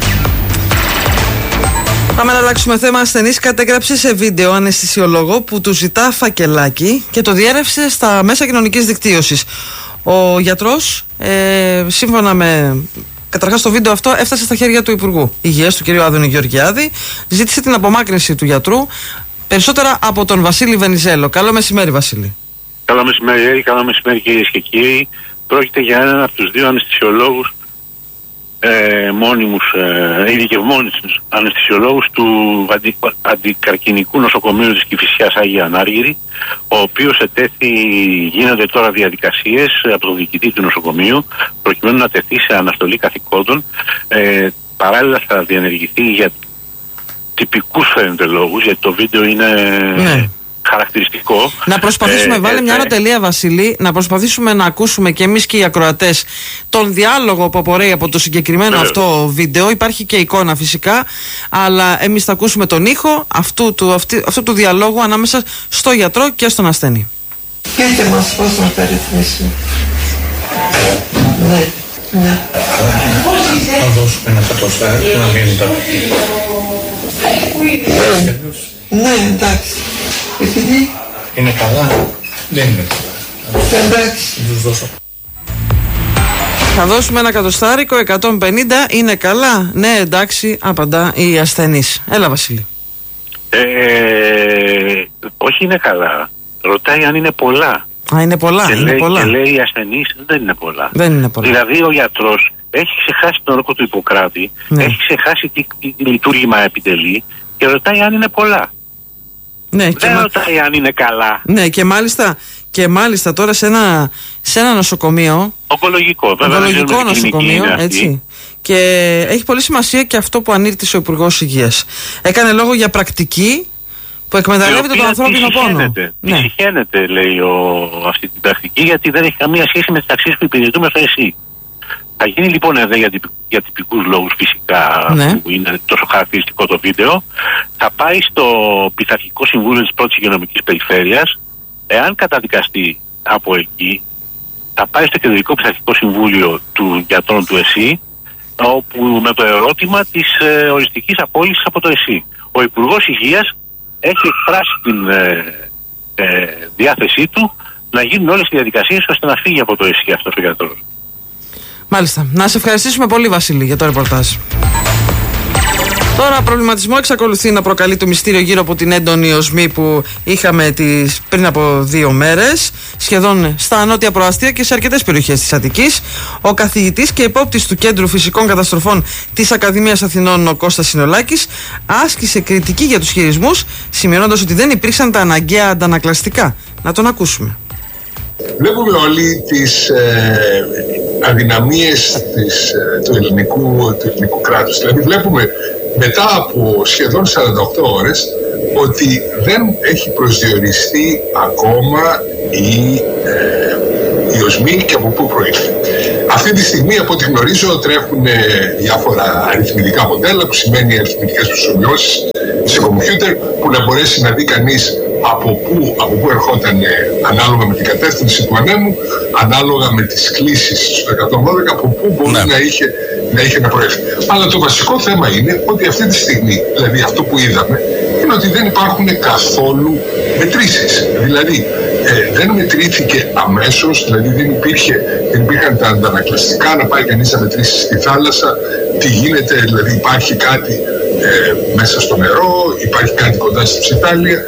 Πάμε να αλλάξουμε θέμα. Ασθενής κατέγραψε σε βίντεο αναισθησιολόγο που του ζητά φακελάκι και το διέρευσε στα μέσα κοινωνικής δικτύωσης. Ο γιατρός, σύμφωνα με... Καταρχάς το βίντεο αυτό έφτασε στα χέρια του Υπουργού Υγείας, του κ. Άδωνη Γεωργιάδη. Ζήτησε την απομάκρυνση του γιατρού, περισσότερα από τον Βασίλη Βενιζέλο. Καλό μεσημέρι, Βασίλη. Καλό μεσημέρι, καλό μεσημέρι κυρίες και κύριοι. Πρόκειται για έναν από τους δύο αναισθησιολόγους μόνιμους, ειδικευμένους αναισθησιολόγους του Αντικαρκινικού Νοσοκομείου της Κηφισιάς Άγια Ανάργυρη, ο οποίος γίνονται τώρα διαδικασίες από τον διοικητή του νοσοκομείου προκειμένου να τεθεί σε αναστολή καθηκόντων. Παράλληλα θα διενεργηθεί για τυπικούς φαίνεται λόγους, γιατί το βίντεο είναι χαρακτηριστικό. Να προσπαθήσουμε, βάλε μια ανωτελεία, Βασίλη, να προσπαθήσουμε να ακούσουμε και εμείς και οι ακροατές τον διάλογο που απορρέει από το συγκεκριμένο αυτό βίντεο. Υπάρχει και εικόνα φυσικά, αλλά εμείς θα ακούσουμε τον ήχο αυτού του διαλόγου ανάμεσα στο γιατρό και στον ασθενή. Πείτε μας πώς να τα ρυθμίσει. Ναι. Θα δώσουμε ένα κατοστάρι και να βγαίνει τα Ναι, εντάξει. Επειδή είναι καλά, δεν είναι καλά. Εντάξει. Τους δώσω. Θα δώσουμε ένα κατοστάρικο, 150, είναι καλά. Ναι, εντάξει, απαντά η ασθενής. Έλα, Βασίλη. Όχι, είναι καλά. Ρωτάει αν είναι πολλά. Α, είναι πολλά. Και, είναι πολλά. Και λέει η ασθενής δεν είναι πολλά. Δεν είναι πολλά. Δηλαδή ο γιατρός έχει ξεχάσει τον όρκο του Ιπποκράτη, έχει ξεχάσει τι λειτουργήμα επιτελεί και ρωτάει αν είναι πολλά. Ναι, δεν ρωτάει αν είναι καλά. Ναι, και μάλιστα τώρα σε ένα νοσοκομείο. Ογκολογικό, βέβαια. Ογκολογικό νοσοκομείο, έτσι. Και έχει πολύ σημασία και αυτό που ανήρτησε ο Υπουργός Υγείας. Έκανε λόγο για πρακτική που εκμεταλλεύεται τον ανθρώπινο πόνο. Δυσυχαίνεται, λέει αυτή την πρακτική, γιατί δεν έχει καμία σχέση με τις αξίες που υπηρετούμε στο ΕΣΥ. Θα γίνει λοιπόν εδώ για τυπικούς λόγους φυσικά, που είναι τόσο χαρακτηριστικό το βίντεο. Θα πάει στο Πειθαρχικό Συμβούλιο της Πρώτης Υγειονομικής Περιφέρειας. Εάν καταδικαστεί από εκεί, θα πάει στο Κεντρικό Πειθαρχικό Συμβούλιο του γιατρών του ΕΣΥ, όπου με το ερώτημα της οριστικής απόλυσης από το ΕΣΥ. Ο Υπουργός Υγείας έχει εκφράσει την διάθεσή του να γίνουν όλες οι διαδικασίες ώστε να φύγει από το ΕΣΥ αυτός ο γιατρός. Μάλιστα. Να σε ευχαριστήσουμε πολύ, Βασίλη, για το ρεπορτάζ. Τώρα προβληματισμό εξακολουθεί να προκαλεί το μυστήριο γύρω από την έντονη οσμή που είχαμε πριν από 2 μέρες, σχεδόν στα νότια προαστία και σε αρκετές περιοχές της Αττικής. Ο καθηγητής και υπόπτης του Κέντρου Φυσικών Καταστροφών της Ακαδημίας Αθηνών, ο Κώστας Συνολάκης, άσκησε κριτική για τους χειρισμούς, σημειώνοντας ότι δεν υπήρξαν τα αναγκαία αντανακλαστικά. Να τον ακούσουμε. Βλέπουμε όλοι τις αδυναμίες του ελληνικού κράτους. Δηλαδή βλέπουμε μετά από σχεδόν 48 ώρες ότι δεν έχει προσδιοριστεί ακόμα η οσμή και από πού προήλθε. Αυτή τη στιγμή, από ό,τι γνωρίζω, τρέχουν διάφορα αριθμητικά μοντέλα, που σημαίνει αριθμητικές προσωμιώσεις σε κομπιούτερ, που να μπορέσει να δει κανείς από πού ερχόταν, ανάλογα με την κατεύθυνση του ανέμου, ανάλογα με τις κλίσεις στο 112, από πού μπορεί να είχε να προέλθει. Αλλά το βασικό θέμα είναι ότι αυτή τη στιγμή, δηλαδή αυτό που είδαμε, είναι ότι δεν υπάρχουν καθόλου μετρήσεις. Δηλαδή δεν μετρήθηκε αμέσως, δηλαδή δεν υπήρχαν τα αντανακλαστικά να πάει κανείς να μετρήσει στη θάλασσα τι γίνεται, δηλαδή υπάρχει κάτι μέσα στο νερό, υπάρχει κάτι κοντά στη ψιτάλια.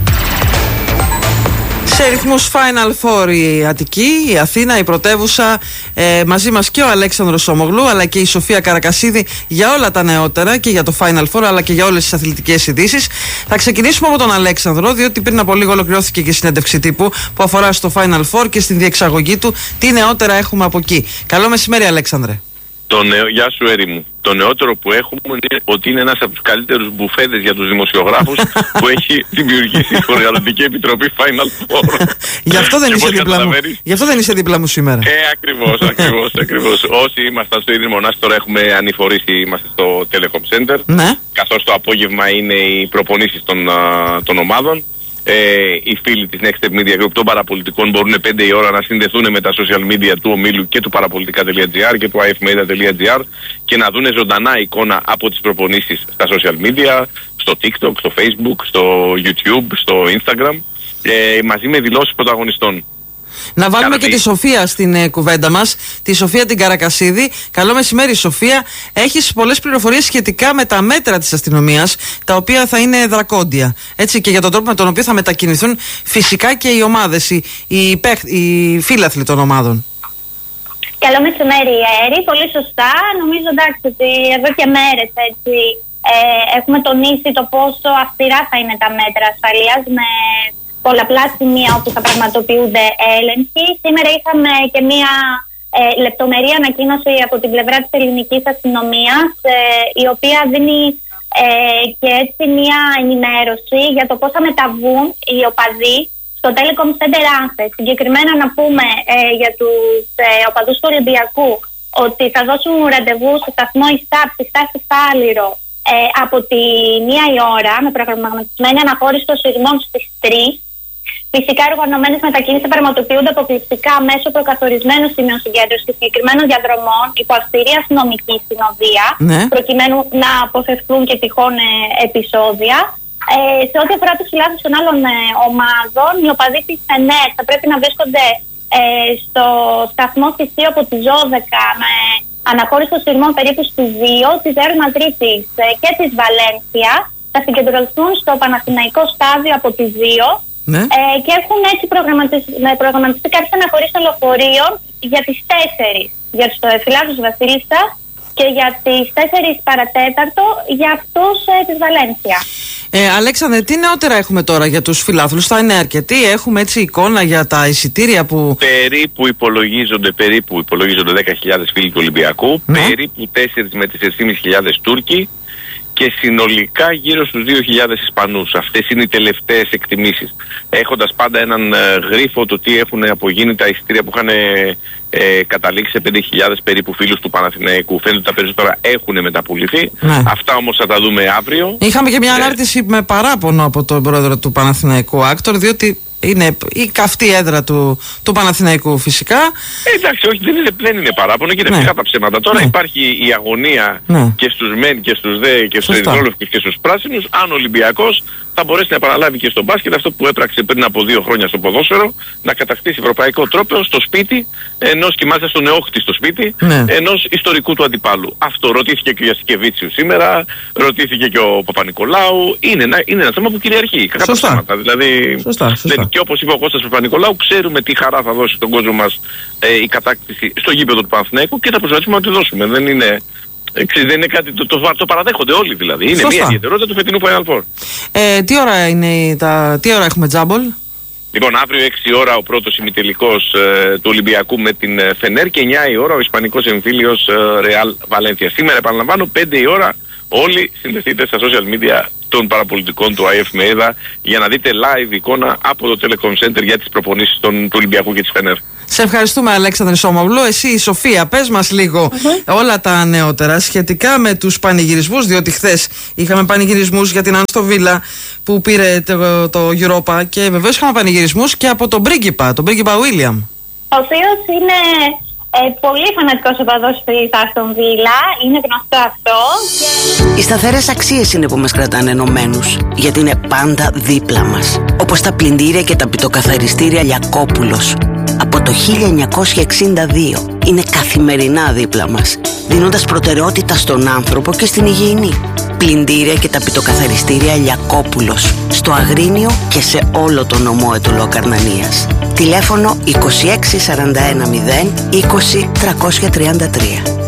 Σε ρυθμούς Final Four η Αττική, η Αθήνα, η πρωτεύουσα, μαζί μας και ο Αλέξανδρος Ομογλού αλλά και η Σοφία Καρακασίδη για όλα τα νεότερα και για το Final Four αλλά και για όλες τις αθλητικές ειδήσεις. Θα ξεκινήσουμε από τον Αλέξανδρο, διότι πριν από λίγο ολοκληρώθηκε και η συνέντευξη τύπου που αφορά στο Final Four και στην διεξαγωγή του. Τι νεότερα έχουμε από εκεί. Καλό μεσημέρι, Αλέξανδρε. Γεια σου, Έρη μου. Το νεότερο που έχουμε είναι ότι είναι ένας από τους καλύτερους μπουφέδες για τους δημοσιογράφους που έχει δημιουργήσει η Χορηγαλωτική Επιτροπή Final Four. Γι' αυτό δεν είσαι δίπλα μου σήμερα. Ακριβώς. Όσοι ήμασταν στο ίδιο μονάς, τώρα έχουμε ανηφορήσει, είμαστε στο Telecom Center. Ναι. Καθώς το απόγευμα είναι οι προπονήσεις των ομάδων. Οι φίλοι της Next Step Media Group των παραπολιτικών μπορούν 5 η ώρα να συνδεθούν με τα social media του ομίλου και του παραπολιτικά.gr και του ifmedia.gr και να δουν ζωντανά εικόνα από τις προπονήσεις στα social media, στο TikTok, στο Facebook, στο YouTube, στο Instagram, μαζί με δηλώσεις πρωταγωνιστών. Να βάλουμε και τη Σοφία στην κουβέντα μας, τη Σοφία την Καρακασίδη. Καλό μεσημέρι, Σοφία. Έχεις πολλές πληροφορίες σχετικά με τα μέτρα της αστυνομίας, τα οποία θα είναι δρακόντια. Έτσι, και για τον τρόπο με τον οποίο θα μετακινηθούν φυσικά και οι ομάδες, οι φίλαθλοι των ομάδων. Καλό μεσημέρι, Έρη. Πολύ σωστά. Νομίζω εντάξει ότι εδώ και μέρες έτσι έχουμε τονίσει το πόσο αυστηρά θα είναι τα μέτρα ασφαλείας με πολλαπλά σημεία όπου θα πραγματοποιούνται έλεγχοι. Σήμερα είχαμε και μία λεπτομερή ανακοίνωση από την πλευρά της ελληνικής αστυνομίας, η οποία δίνει και έτσι μία ενημέρωση για το πώς θα μεταβούν οι οπαδοί στο Telecom Center Anthem. Συγκεκριμένα να πούμε για τους οπαδούς του Ολυμπιακού ότι θα δώσουν ραντεβού στο σταθμό ΙΣΑΠ στη στάση Φάληρο από τη 1 η ώρα με προγραμματισμένη αναχώρηση των σειρμών στις 3. Φυσικά, οργανωμένες μετακινήσεις πραγματοποιούνται αποκλειστικά μέσω προκαθορισμένων σημείων συγκέντρωσης και συγκεκριμένων διαδρομών υπό αυστηρή αστυνομική συνοδεία, προκειμένου να αποφευχθούν και τυχόν επεισόδια. Σε ό,τι αφορά τους φιλάθλους των άλλων ομάδων, οι οπαδοί της ΕΝΕΤ θα πρέπει να βρίσκονται στο σταθμό Θησίου από τις 12 με αναχώρηση των σειρμών περίπου στις 2, της Ρεάλ Μαδρίτης και της Βαλένσια. Θα συγκεντρωθούν στο Παναθηναϊκό στάδιο από τις 2. Ναι. Και έχουν έτσι προγραμματιστεί κάποιες αναχωρήσεις των λεωφορείων για τις 4 για τους φιλάθλους Βασίλισσα και για τις 4 παρατέταρτο για αυτούς της Βαλένσια. Αλέξανδρε, τι νεότερα έχουμε τώρα για τους φιλάθλους? Θα είναι αρκετοί? Έχουμε έτσι εικόνα για τα εισιτήρια που... Περίπου υπολογίζονται 10.000 φίλοι του Ολυμπιακού, περίπου 4 με 4.500 Τούρκοι και συνολικά γύρω στους 2.000 Ισπανούς. Αυτές είναι οι τελευταίες εκτιμήσεις. Έχοντας πάντα έναν γρίφο το τι έχουν απογίνει τα εισιτήρια που είχαν καταλήξει σε 5.000 περίπου φίλους του Παναθηναϊκού. Φαίνεται ότι τα περισσότερα έχουν μεταπουληθεί. Ναι. Αυτά όμως θα τα δούμε αύριο. Είχαμε και μια ανάρτηση με παράπονο από τον πρόεδρο του Παναθηναϊκού Άκτορ, διότι είναι η καυτή έδρα του Παναθηναϊκού φυσικά. Εντάξει, όχι, δεν είναι παράπονο και είναι φυσικά τα ψέματα. Τώρα υπάρχει η αγωνία και στους μεν και στους δε και στους ερυθρόλευκους και στους πράσινους. Αν ο Ολυμπιακός θα μπορέσει να επαναλάβει και στο μπάσκετ αυτό που έπραξε πριν από 2 χρόνια στο ποδόσφαιρο, να κατακτήσει ευρωπαϊκό τρόπαιο στο σπίτι ενός, και μάλιστα στον Εόχτη στο σπίτι, ενός ιστορικού του αντιπάλου. Αυτό ρωτήθηκε και ο Γιασκεβίτσιου σήμερα, ρωτήθηκε και ο Παπα-Νικολάου. Είναι ένα θέμα που κυριαρχεί. Κακά τα θέματα. Δηλαδή, και όπως είπε ο Κώστας Παπα-Νικολάου, ξέρουμε τι χαρά θα δώσει στον κόσμο μας η κατάκτηση στο γήπεδο του Παναθηναϊκού και θα προσπαθήσουμε να τη δώσουμε. Δεν είναι κάτι, το παραδέχονται όλοι δηλαδή. Είναι μια ιδιαιτερότητα του φετινού Final Four. Τι ώρα έχουμε τζάμπολ? Λοιπόν, αύριο 6 ώρα ο πρώτος ημιτελικός του Ολυμπιακού με την Φενέρ και 9 η ώρα ο ισπανικός εμφύλιος Ρεάλ Βαλένθια. Σήμερα, επαναλαμβάνω, 5 η ώρα όλοι συνδεθείτε στα social media των παραπολιτικών του ΑΕΦ ΜΕΕΔΑ για να δείτε live εικόνα από το Telecom Center για τις προπονήσεις του Ολυμπιακού και της Φενέρ. Σε ευχαριστούμε, Αλέξανδρε Σόμαυλου. Εσύ, η Σοφία, πες μας λίγο όλα τα νεότερα σχετικά με τους πανηγυρισμούς, διότι χθες είχαμε πανηγυρισμούς για την Άστον Βίλα που πήρε το Europa και βεβαίως είχαμε πανηγυρισμούς και από τον πρίγκιπα William. Ο οποίος είναι πολύ φανατικός οπαδός της Άστον Βίλα, είναι γνωστό αυτό. Οι σταθερές αξίες είναι που μας κρατάνε ενωμένους, γιατί είναι πάντα δίπλα μας. Όπως τα πλυντήρια και τα πιτοκαθαριστήρια Λιακόπουλος. Από το 1962 είναι καθημερινά δίπλα μας, δίνοντας προτεραιότητα στον άνθρωπο και στην υγιεινή. Πλυντήρια και τα πιτοκαθαριστήρια Λιακόπουλος, στο Αγρίνιο και σε όλο το νομό Αιτωλό Καρνανίας. Τηλέφωνο 26 41 0 20 333.